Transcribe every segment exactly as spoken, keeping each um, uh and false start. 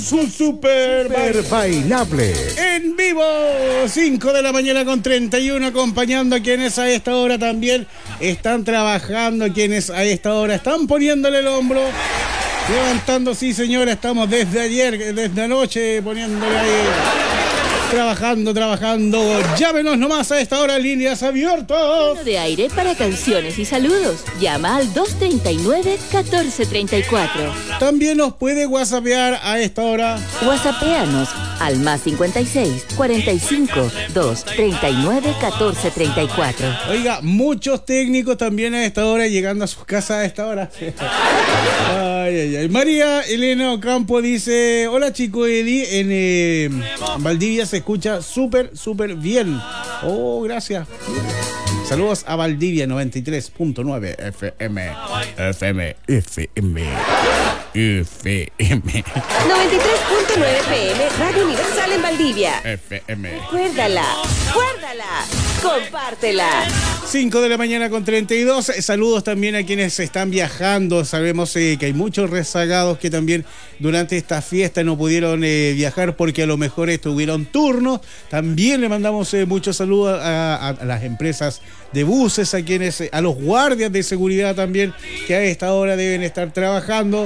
Su super, Super bailable. En vivo, cinco de la mañana con treinta y uno, acompañando a quienes a esta hora también están trabajando, quienes a esta hora están poniéndole el hombro, levantando, sí señora, estamos desde ayer, desde anoche poniéndole ahí, trabajando, trabajando. Llámenos nomás a esta hora, líneas abiertas. De aire para canciones y saludos. Llama al dos treinta y nueve, catorce treinta y cuatro. También nos puede whatsappear a esta hora. Whatsappéanos al más cincuenta y seis, cuarenta y cinco, dos, treinta y nueve, catorce treinta y cuatro. Oiga, muchos técnicos también a esta hora, llegando a sus casas a esta hora. Ay, ay, ay. María Elena Ocampo dice: hola chico Eddie, en eh, Valdivia se escucha súper, súper bien. Oh, gracias. Saludos a Valdivia noventa y tres punto nueve F M. F M. F M. F M. noventa y tres punto nueve F M, Radio Universal en Valdivia. F M. Recuérdala, guárdala, compártela. cinco de la mañana con treinta y dos. Saludos también a quienes están viajando. Sabemos eh, que hay muchos rezagados que también durante esta fiesta no pudieron eh, viajar porque a lo mejor estuvieron turnos. También le mandamos eh, muchos saludos a, a, a las empresas de buses, a quienes, a los guardias de seguridad también, que a esta hora deben estar trabajando.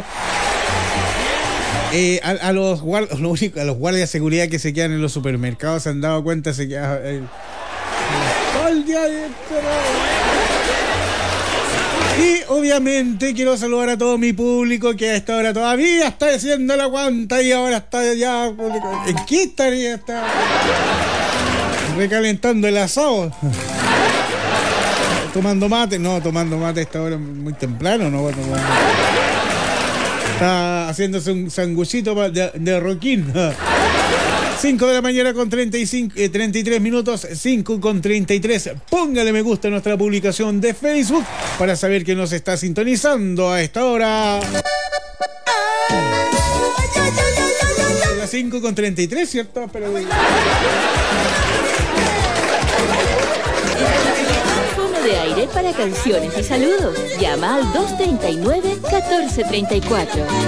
Eh, a, a, los guard, lo único, a los guardias de seguridad que se quedan en los supermercados, se han dado cuenta, se quedan eh, todo el día de... Y obviamente quiero saludar a todo mi público que a esta hora todavía está haciendo la guanta y ahora está ya... ¿En qué estaría? Está recalentando el asado. Tomando mate, no, tomando mate a esta hora muy temprano, no, no, no. Está haciéndose un sanguchito de, de roquín. cinco de la mañana con treinta y cinco, eh, treinta y tres minutos, cinco con treinta y tres. Póngale me gusta a nuestra publicación de Facebook para saber que nos está sintonizando a esta hora. Las cinco con treinta y tres, ¿cierto? Pero... de aire para canciones y saludos. Llama al dos treinta y nueve, catorce treinta y cuatro.